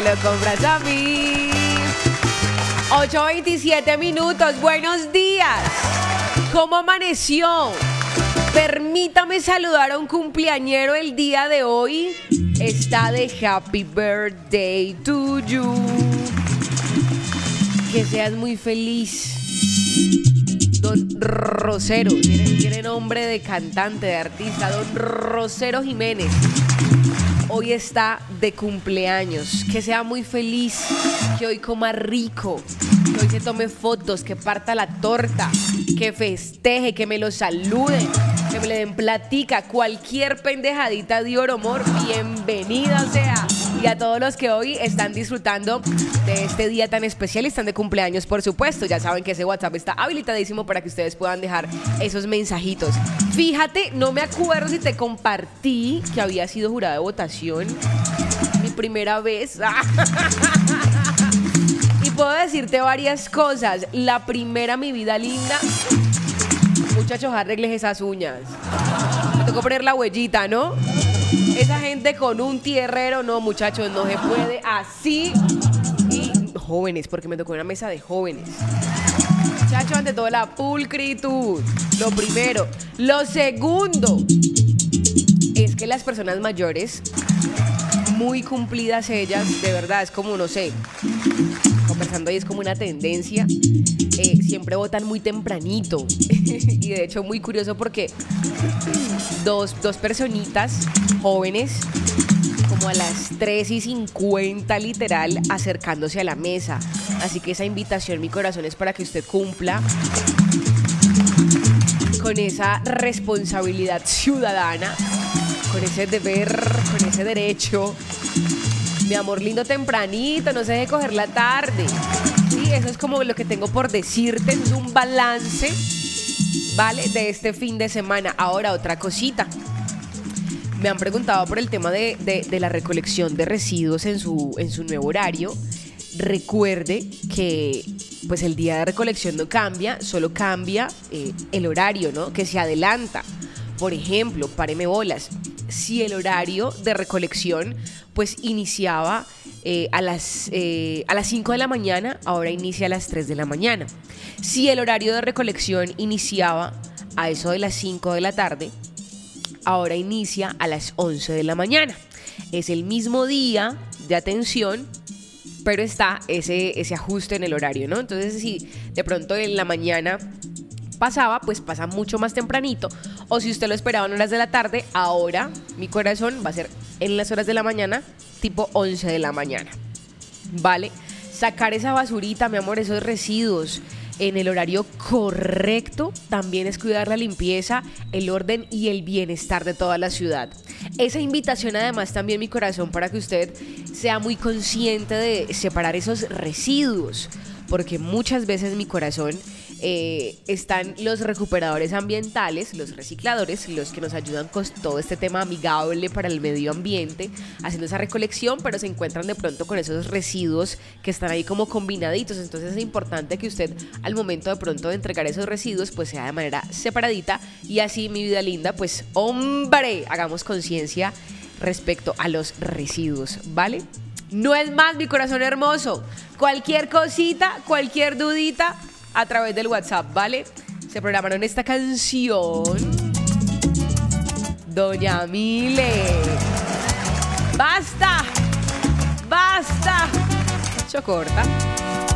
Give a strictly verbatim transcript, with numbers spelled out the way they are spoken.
lo compras a mí. ocho veintisiete minutos, buenos días. ¿Cómo amaneció? Permítame saludar a un cumpleañero el día de hoy. Está de Happy Birthday to you. Que seas muy feliz. Don Rosero, tiene, tiene nombre de cantante, de artista. Don Rosero Jiménez. Hoy está de cumpleaños. Que sea muy feliz, que hoy coma rico, que hoy se tome fotos, que parta la torta, que festeje, que me lo saluden, que me le den platica, cualquier pendejadita de oro, amor, bienvenida sea. Y a todos los que hoy están disfrutando de este día tan especial y están de cumpleaños, por supuesto, ya saben que ese WhatsApp está habilitadísimo para que ustedes puedan dejar esos mensajitos. Fíjate, no me acuerdo si te compartí que había sido jurada de votación, mi primera vez. Y puedo decirte varias cosas. La primera, mi vida linda, muchachos, arregles esas uñas. Me tocó poner la huellita, ¿no? Esa gente con un tierrero, no, muchachos, no se puede así. Y jóvenes, porque me tocó una mesa de jóvenes. Muchachos, ante todo, la pulcritud. Lo primero. Lo segundo es que las personas mayores, muy cumplidas ellas, de verdad, es como, no sé, conversando ahí es como una tendencia, eh, siempre votan muy tempranito. Y de hecho muy curioso porque dos, dos personitas jóvenes como a las tres y cincuenta literal acercándose a la mesa. Así que esa invitación, mi corazón, es para que usted cumpla con esa responsabilidad ciudadana, con ese deber, con ese derecho. Mi amor lindo, tempranito, no se deje coger la tarde. Sí, eso es como lo que tengo por decirte, es un balance, ¿vale? De este fin de semana. Ahora, otra cosita. Me han preguntado por el tema de, de, de la recolección de residuos en su, en su nuevo horario. Recuerde que pues el día de recolección no cambia, solo cambia eh, el horario, ¿no? Que se adelanta. Por ejemplo, páreme bolas, si el horario de recolección pues iniciaba eh, a las eh, a las cinco de la mañana, ahora inicia a las tres de la mañana. Si el horario de recolección iniciaba a eso de las cinco de la tarde, ahora inicia a las once de la mañana. Es el mismo día de atención, pero está ese, ese ajuste en el horario, ¿no? Entonces, si de pronto en la mañana pasaba, pues pasa mucho más tempranito. O si usted lo esperaba en horas de la tarde, ahora mi corazón va a ser en las horas de la mañana, tipo once de la mañana. ¿Vale? Sacar esa basurita, mi amor, esos residuos en el horario correcto, también es cuidar la limpieza, el orden y el bienestar de toda la ciudad. Esa invitación además también, mi corazón, para que usted sea muy consciente de separar esos residuos, porque muchas veces, mi corazón, eh, están los recuperadores ambientales, los recicladores, los que nos ayudan con todo este tema amigable para el medio ambiente, haciendo esa recolección, pero se encuentran de pronto con esos residuos que están ahí como combinaditos. Entonces es importante que usted, al momento de pronto de entregar esos residuos, pues sea de manera separadita. Y así, mi vida linda, pues hombre, hagamos conciencia respecto a los residuos, ¿vale? No es más, mi corazón hermoso. Cualquier cosita, cualquier dudita, a través del WhatsApp, ¿vale? Se programaron esta canción. Doña Mile. ¡Basta! ¡Basta! Chocorta.